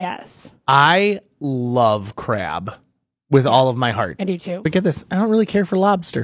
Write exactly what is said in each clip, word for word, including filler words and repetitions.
Yes. I love crab with all of my heart. I do too. But get this, I don't really care for lobster.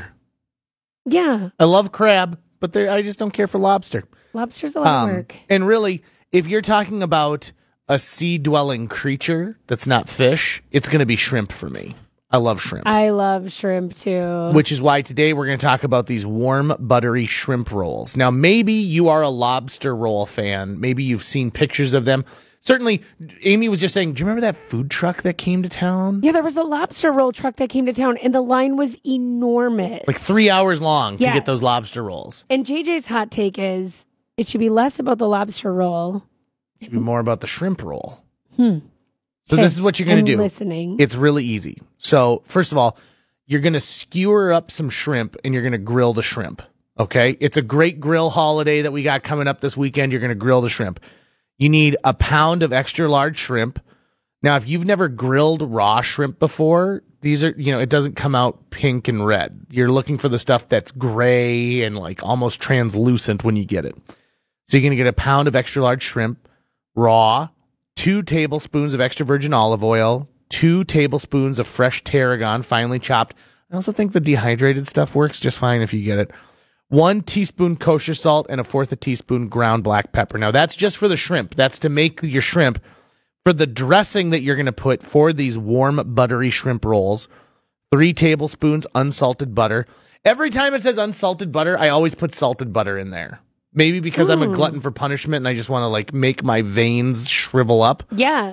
Yeah. I love crab, but there- I just don't care for lobster. Lobster's a lot Um, of work. And really, if you're talking about a sea-dwelling creature that's not fish, it's going to be shrimp for me. I love shrimp. I love shrimp too. Which is why today we're going to talk about these warm, buttery shrimp rolls. Now, maybe you are a lobster roll fan. Maybe you've seen pictures of them. Certainly, Amy was just saying, do you remember that food truck that came to town? Yeah, there was a lobster roll truck that came to town, and the line was enormous. Like three hours long Yes. to get those lobster rolls. And J J's hot take is it should be less about the lobster roll. It should be more about the shrimp roll. Hmm. So Okay, this is what you're going I'm to do. listening. It's really easy. So first of all, you're going to skewer up some shrimp and you're going to grill the shrimp. Okay? It's a great grill holiday that we got coming up this weekend. You're going to grill the shrimp. You need a pound of extra large shrimp. Now, if you've never grilled raw shrimp before, these are, you know, it doesn't come out pink and red. You're looking for the stuff that's gray and like almost translucent when you get it. So you're going to get a pound of extra large shrimp, raw, two tablespoons of extra virgin olive oil, two tablespoons of fresh tarragon, finely chopped. I also think the dehydrated stuff works just fine if you get it. One teaspoon kosher salt and a fourth a teaspoon ground black pepper. Now, that's just for the shrimp. That's to make your shrimp. For the dressing that you're going to put for these warm, buttery shrimp rolls, three tablespoons unsalted butter. Every time it says unsalted butter, I always put salted butter in there. Maybe because mm. I'm a glutton for punishment and I just want to like make my veins shrivel up. Yeah.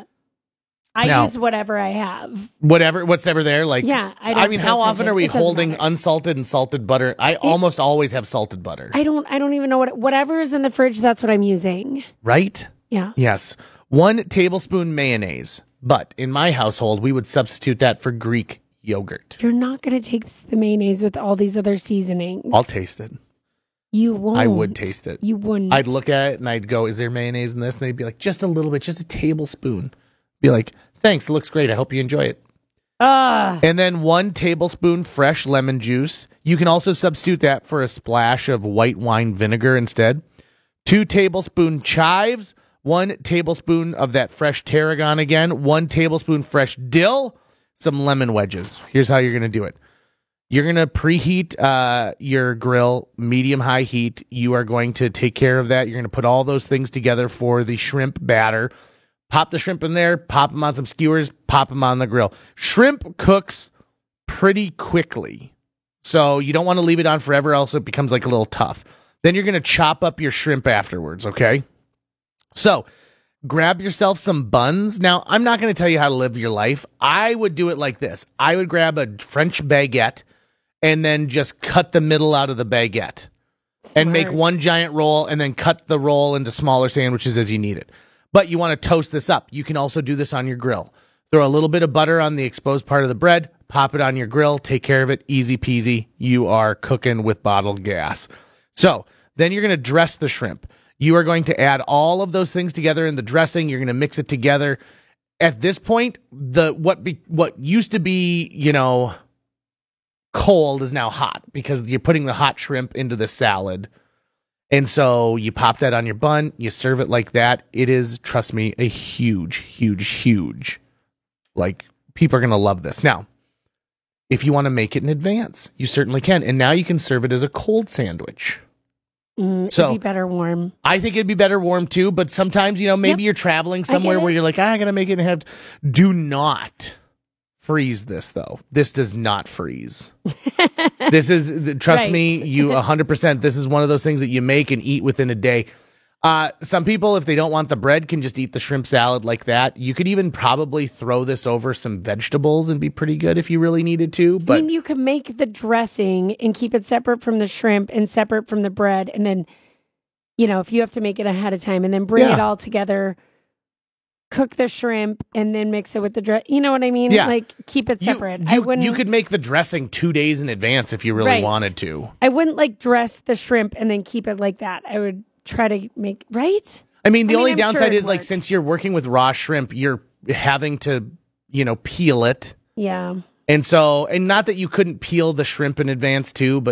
I now, use whatever I have. Whatever, what's ever there. Like, yeah, I, don't I mean, how often are we holding matter. unsalted and salted butter? I it, almost always have salted butter. I don't. I don't even know what. Whatever's in the fridge, that's what I'm using. Right? Yeah. Yes. One tablespoon mayonnaise, but in my household, we would substitute that for Greek yogurt. You're not gonna take the mayonnaise with all these other seasonings. I'll taste it. You won't. I would taste it. You wouldn't. I'd look at it and I'd go, "Is there mayonnaise in this?" And they'd be like, "Just a little bit, just a tablespoon." Be like, "Thanks, it looks great. I hope you enjoy it." Ah. And then one tablespoon fresh lemon juice. You can also substitute that for a splash of white wine vinegar instead. Two tablespoon chives. One tablespoon of that fresh tarragon again. One tablespoon fresh dill. Some lemon wedges. Here's how you're going to do it. You're going to preheat uh, your grill, medium-high heat. You are going to take care of that. You're going to put all those things together for the shrimp batter. Pop the shrimp in there, pop them on some skewers, pop them on the grill. Shrimp cooks pretty quickly, so you don't want to leave it on forever, else it becomes like a little tough. Then you're going to chop up your shrimp afterwards, okay? So grab yourself some buns. Now, I'm not going to tell you how to live your life. I would do it like this. I would grab a French baguette and then just cut the middle out of the baguette. Smart. And make one giant roll and then cut the roll into smaller sandwiches as you need it. But you want to toast this up. You can also do this on your grill. Throw a little bit of butter on the exposed part of the bread, pop it on your grill, take care of it, easy peasy. You are cooking with bottled gas. So then you're going to dress the shrimp. You are going to add all of those things together in the dressing. You're going to mix it together. At this point, the what be, what used to be, you know, cold is now hot because you're putting the hot shrimp into the salad. And so you pop that on your bun, you serve it like that. It is, trust me, a huge, huge, huge, like, people are going to love this. Now, if you want to make it in advance, you certainly can. And now you can serve it as a cold sandwich. Mm, so it'd be better warm. I think it'd be better warm too, but sometimes, you know, maybe yep. you're traveling somewhere where you're like, ah, I got to make it and have, do not freeze this though. This does not freeze. This is, trust right. me, you one hundred percent. This is one of those things that you make and eat within a day. Uh, some people, if they don't want the bread, can just eat the shrimp salad like that. You could even probably throw this over some vegetables and be pretty good if you really needed to. But I mean, you could make the dressing and keep it separate from the shrimp and separate from the bread. And then, you know, if you have to make it ahead of time and then bring yeah. it all together, cook the shrimp and then mix it with the dress. You know what I mean? Yeah. Like, keep it separate. You, I you, wouldn't, you could make the dressing two days in advance if you really right. wanted to. I wouldn't, like, dress the shrimp and then keep it like that. I would try to make, right? I mean, the I mean, only I'm downside sure is, like, work. since you're working with raw shrimp, you're having to, you know, peel it. Yeah. And so, and not that you couldn't peel the shrimp in advance, too, but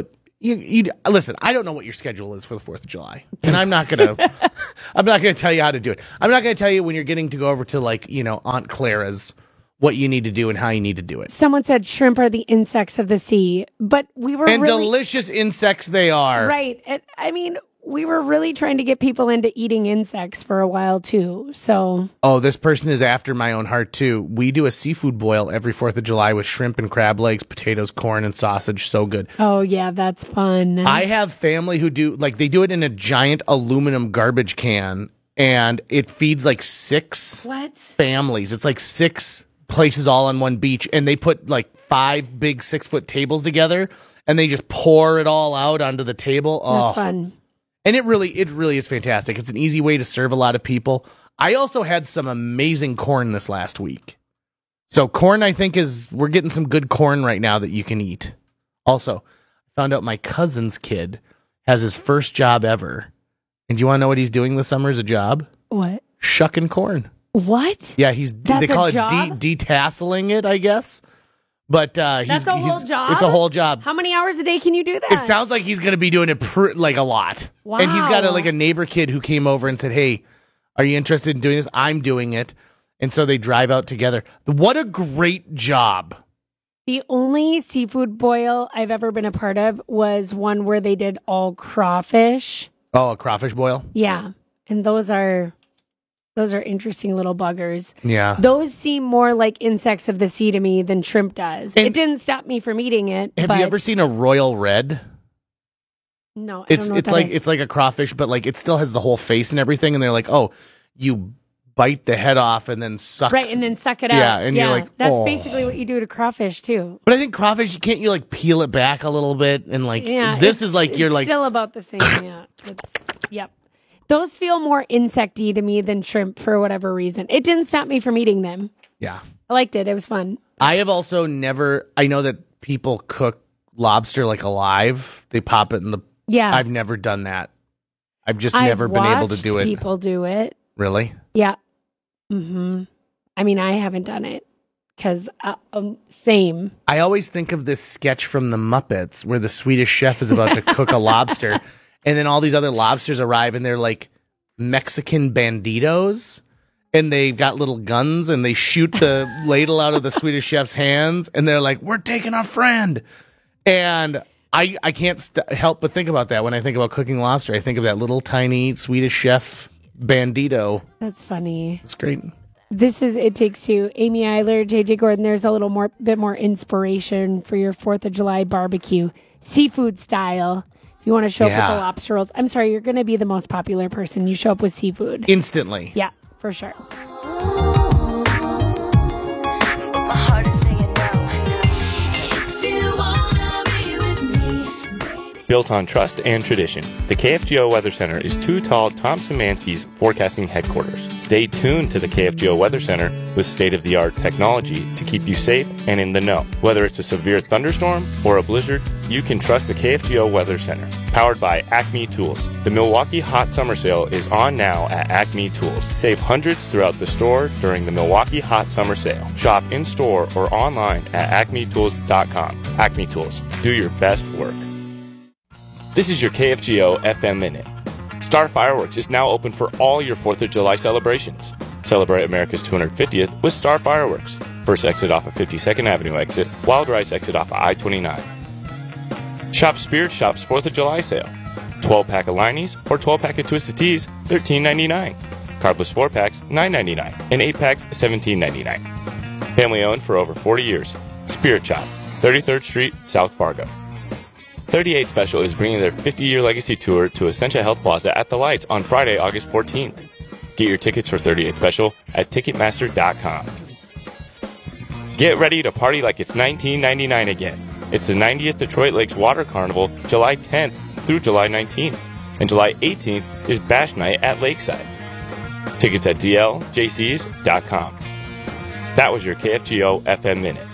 You, you listen. I don't know what your schedule is for the Fourth of July, and I'm not gonna. I'm not gonna tell you how to do it. I'm not gonna tell you when you're getting to go over to like you know Aunt Clara's what you need to do and how you need to do it. Someone said shrimp are the insects of the sea, but we were and really, delicious insects they are. Right. And, I mean, we were really trying to get people into eating insects for a while too. So. Oh, this person is after my own heart too. We do a seafood boil every Fourth of July with shrimp and crab legs, potatoes, corn, and sausage. So good. Oh yeah, that's fun. I have family who do like they do it in a giant aluminum garbage can, and it feeds like six what? families. It's like six places all on one beach, and they put like five big six foot tables together, and they just pour it all out onto the table. Oh, that's fun. And it really, it really is fantastic. It's an easy way to serve a lot of people. I also had some amazing corn this last week. So corn, I think, is we're getting some good corn right now that you can eat. Also, I found out my cousin's kid has his first job ever. And do you want to know what he's doing this summer as a job? What? Shucking corn. What? Yeah, he's That's they call a it job? de- detasseling it, I guess. But uh, he's That's a he's, whole job? It's a whole job. How many hours a day can you do that? It sounds like he's going to be doing it pr- like a lot. Wow. And he's got a, like a neighbor kid who came over and said, "Hey, are you interested in doing this?" I'm doing it. And so they drive out together. What a great job. The only seafood boil I've ever been a part of was one where they did all crawfish. Oh, a crawfish boil? Yeah. And those are those are interesting little buggers. Yeah. Those seem more like insects of the sea to me than shrimp does. And it didn't stop me from eating it. Have but you ever seen a royal red? No, I It's don't know what it's that like is. it's like a crawfish, but like it still has the whole face and everything. And they're like, "Oh, you bite the head off and then suck." Right, and then suck it Yeah, out. and you're like, that's "Oh." basically what you do to crawfish too. But I think crawfish, can't you like peel it back a little bit and like Yeah, this it's- is like you're it's like still about the same. Yeah. It's- yep. Those feel more insecty to me than shrimp for whatever reason. It didn't stop me from eating them. yeah. I liked it. It was fun. I have also never. I know that people cook lobster like alive. They pop it in the. Yeah. I've never done that. I've just I've never been able to watched do it. People do it. Really? Yeah. Mhm. I mean, I haven't done it because uh, um, same. I always think of this sketch from the Muppets where the Swedish chef is about to cook a lobster, and then all these other lobsters arrive, and they're like Mexican banditos, and they've got little guns, and they shoot the ladle out of the Swedish chef's hands, and they're like, "We're taking our friend," and I I can't st- help but think about that when I think about cooking lobster. I think of that little tiny Swedish chef bandito. That's funny. It's great. This is It Takes Two. Amy Eiler, J J Gordon. There's a little more bit more inspiration for your Fourth of July barbecue, seafood style. If you want to show Yeah. up with the lobster rolls, I'm sorry, you're going to be the most popular person. You show up with seafood. Instantly. Yeah, for sure. Built on trust and tradition, the K F G O Weather Center is Too Tall Thompson Mansky's forecasting headquarters. Stay tuned to the K F G O Weather Center with state-of-the-art technology to keep you safe and in the know. Whether it's a severe thunderstorm or a blizzard, you can trust the K F G O Weather Center. Powered by Acme Tools. The Milwaukee Hot Summer Sale is on now at Acme Tools. Save hundreds throughout the store during the Milwaukee Hot Summer Sale. Shop in-store or online at acme tools dot com. Acme Tools. Do your best work. This is your K F G O F M Minute. Star Fireworks is now open for all your fourth of July celebrations. Celebrate America's two hundred fiftieth with Star Fireworks. First exit off of fifty-second Avenue exit, Wild Rice exit off of I twenty-nine. Shop Spirit Shop's fourth of July sale. twelve pack of Liney's or twelve pack of Twisted Teas, thirteen ninety-nine. Carbless four packs, nine ninety-nine. And eight packs, seventeen ninety-nine. Family owned for over forty years. Spirit Shop, thirty-third Street, South Fargo. thirty-eight Special is bringing their fifty-year legacy tour to Essentia Health Plaza at the Lights on Friday, August fourteenth. Get your tickets for thirty-eight Special at ticketmaster dot com. Get ready to party like it's nineteen ninety-nine again. It's the ninetieth Detroit Lakes Water Carnival, July tenth through July nineteenth. And July eighteenth is Bash Night at Lakeside. Tickets at D L J Cs dot com. That was your K F G O F M Minute.